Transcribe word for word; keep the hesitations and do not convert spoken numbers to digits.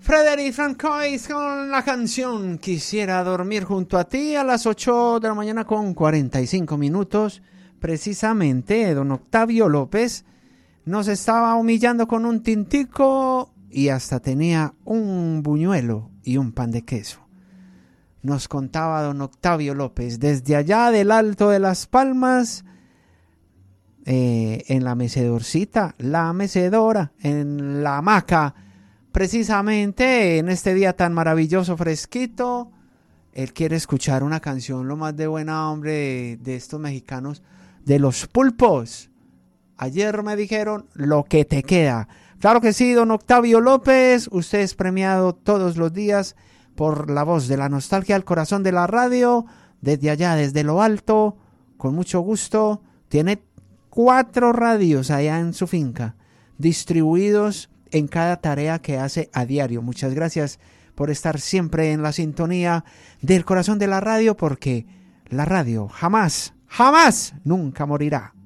Frederic Francois con la canción Quisiera dormir junto a ti a las ocho de la mañana con cuarenta y cinco minutos. Precisamente don Octavio López nos estaba humillando con un tintico y hasta tenía un buñuelo y un pan de queso. Nos contaba don Octavio López desde allá del Alto de las Palmas, eh, en la mecedorcita, la mecedora, en la hamaca. Precisamente en este día tan maravilloso, fresquito, él quiere escuchar una canción lo más de buena, hombre, de, de estos mexicanos, de Los Pulpos. Ayer me dijeron Lo que te queda. Claro que sí, don Octavio López, usted es premiado todos los días por la voz de la nostalgia al corazón de la radio, desde allá, desde lo alto, con mucho gusto. Tiene cuatro radios allá en su finca, distribuidos en cada tarea que hace a diario. Muchas gracias por estar siempre en la sintonía del corazón de la radio, porque la radio jamás, jamás, nunca morirá.